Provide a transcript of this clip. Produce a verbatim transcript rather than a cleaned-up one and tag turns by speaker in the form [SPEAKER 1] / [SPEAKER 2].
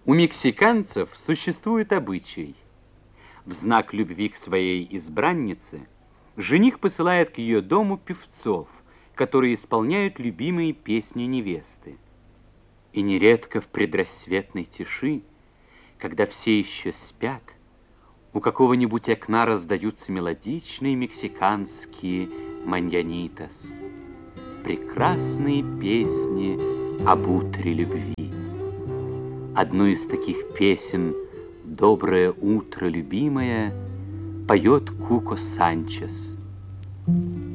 [SPEAKER 1] У мексиканцев существует обычай. В знак любви к своей избраннице жених посылает к ее дому певцов, которые исполняют любимые песни невесты. И нередко в предрассветной тиши, когда все еще спят, у какого-нибудь окна раздаются мелодичные мексиканские маньянитас, прекрасные песни об утре любви. Одну из таких песен «Доброе утро, любимая» поет Куко Санчес.